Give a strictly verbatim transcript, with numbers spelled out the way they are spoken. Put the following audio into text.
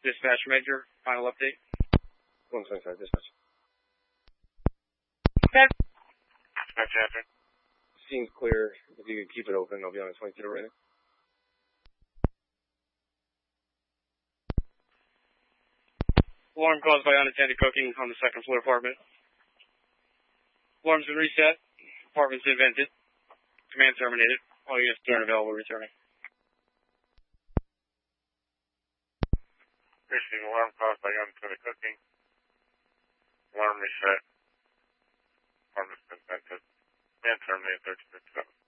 Dispatch Major, final update. one twenty-five, dispatch. Dispatch answer. Seems clear. If you could keep it open, I'll be on a twenty-two right now. Alarm caused by unattended cooking on the second floor apartment. Alarm's been reset. Apartment's been vented. Command terminated. All units are available returning. Receiving alarm caused by unattended cooking. Alarm reset. Apartment's been vented. Command terminated thirty-six seven.